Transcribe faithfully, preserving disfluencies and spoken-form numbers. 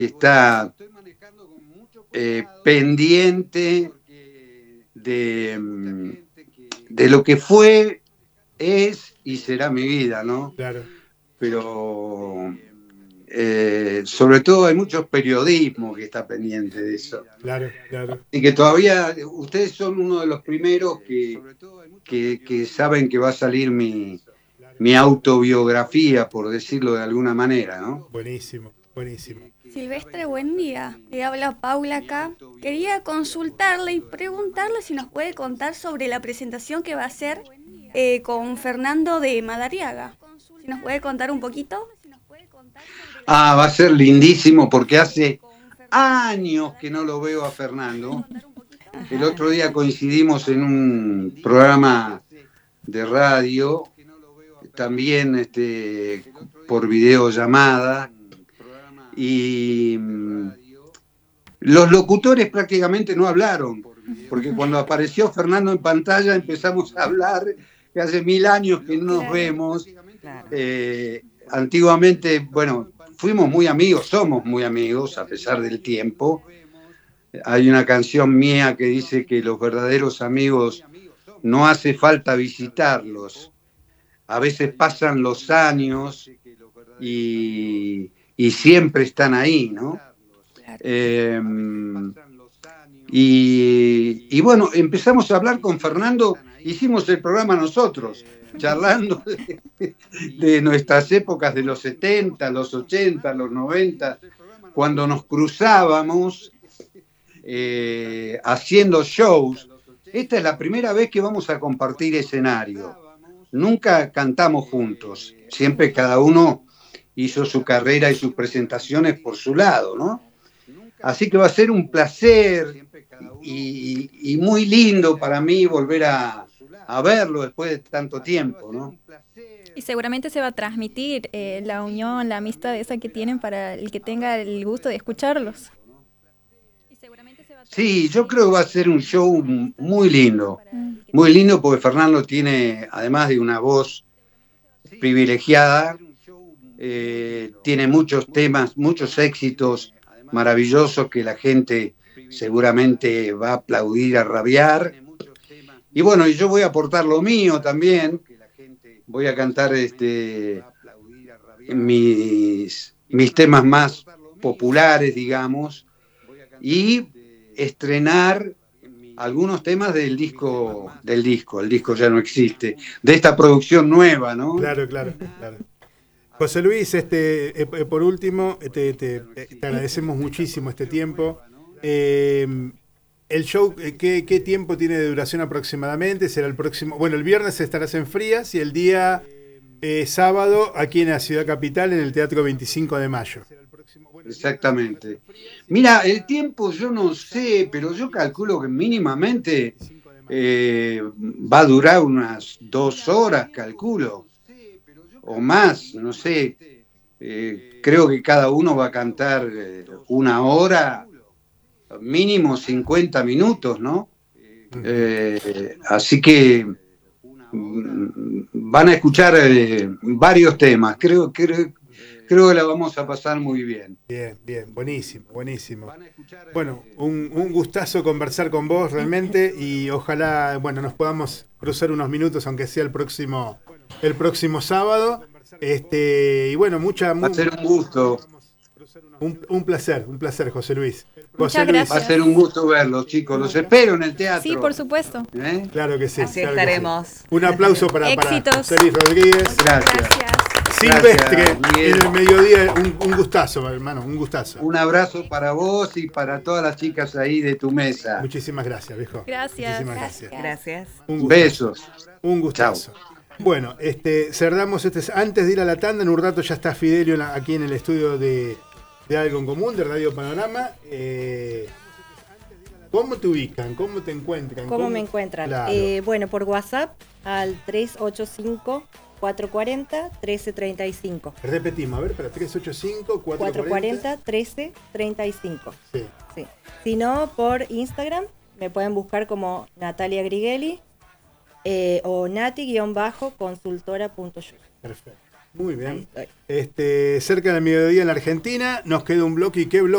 está eh, pendiente de, de lo que fue, es y será mi vida, ¿no? Claro. Pero eh, sobre todo hay mucho periodismo que está pendiente de eso. Claro, claro. Y que todavía ustedes son uno de los primeros que, que, que saben que va a salir mi, mi autobiografía, por decirlo de alguna manera, ¿no? Buenísimo, buenísimo. Silvestre, buen día. Le habla Paula acá. Quería consultarle y preguntarle si nos puede contar sobre la presentación que va a hacer eh, con Fernando de Madariaga. Si nos puede contar un poquito. Ah, va a ser lindísimo porque hace años que no lo veo a Fernando. El otro día coincidimos en un programa de radio, también este, por videollamada, y los locutores prácticamente no hablaron, porque cuando apareció Fernando en pantalla empezamos a hablar, que hace mil años que no nos vemos. Eh, antiguamente, bueno, fuimos muy amigos, somos muy amigos a pesar del tiempo. Hay una canción mía que dice que los verdaderos amigos no hace falta visitarlos. A veces pasan los años y, y siempre están ahí, ¿no? Eh, y, y bueno, empezamos a hablar con Fernando, hicimos el programa nosotros, charlando de, de nuestras épocas de los setenta, los ochenta, los noventa, cuando nos cruzábamos eh, haciendo shows. Esta es la primera vez que vamos a compartir escenario. Nunca cantamos juntos, siempre cada uno hizo su carrera y sus presentaciones por su lado, ¿no? Así que va a ser un placer y, y muy lindo para mí volver a, a verlo después de tanto tiempo, ¿no? Y seguramente se va a transmitir eh, la unión, la amistad esa que tienen para el que tenga el gusto de escucharlos. Sí, yo creo que va a ser un show muy lindo, muy lindo porque Fernando tiene, además de una voz privilegiada, eh, tiene muchos temas, muchos éxitos maravillosos que la gente seguramente va a aplaudir, a rabiar. Y bueno, y yo voy a aportar lo mío también, voy a cantar este, mis, mis temas más populares, digamos, y estrenar algunos temas del disco, del disco, el disco ya no existe, de esta producción nueva, ¿no? Claro, claro, claro. José Luis, este, eh, por último, te, te, te agradecemos muchísimo este tiempo. Eh, el show, ¿qué, ¿qué tiempo tiene de duración aproximadamente? ¿Será el próximo? Bueno, el viernes estarás en Frías y el día eh, sábado aquí en la ciudad capital, en el Teatro veinticinco de mayo. Exactamente. Mira, el tiempo yo no sé, pero yo calculo que mínimamente eh, va a durar unas dos horas, calculo, o más, no sé. Eh, creo que cada uno va a cantar eh, una hora, mínimo cincuenta minutos, ¿no? Eh, así que mm, van a escuchar eh, varios temas. Creo, creo, creo que la vamos a pasar muy bien. Bien, bien, buenísimo, buenísimo. Bueno, un, un gustazo conversar con vos realmente y ojalá, bueno, nos podamos cruzar unos minutos, aunque sea el próximo, el próximo sábado. Este, y bueno, mucha... Va a ser un gusto. Un, un placer, un placer, José Luis. Muchas José Luis. gracias. Va a ser un gusto verlos, chicos. Los espero en el teatro. Sí, por supuesto. ¿Eh? Claro que sí. Así claro estaremos. Sí. Un aplauso para, para Éxitos. José Luis Rodríguez. Gracias. Gracias. Silvestre, Gracias, Miguel. en el mediodía, un, un gustazo, hermano, un gustazo. Un abrazo para vos y para todas las chicas ahí de tu mesa. Muchísimas gracias, viejo. Gracias. Muchísimas gracias. Gracias. Un gustazo. Besos. Un gustazo. Chao. Bueno, este, cerramos este. Antes de ir a la tanda, en un rato ya está Fidelio en la- aquí en el estudio de, de Algo en Común, de Radio Panorama. Eh, ¿Cómo te ubican? ¿Cómo te encuentran? ¿Cómo me encuentran? Claro. Eh, bueno, por WhatsApp al tres ocho cinco, cuatro cuatro cero, uno tres tres cinco. Repetimos, a ver, para tres ocho cinco, cuatro cuatro cuatro cero. cuatro cero, uno tres tres cinco. Sí. Sí. Si no, por Instagram me pueden buscar como Natalia Grigeli eh, o nati-consultora.yo. Perfecto. Muy bien. Este, cerca del mediodía en la Argentina, nos queda un bloque. ¿Y qué bloque?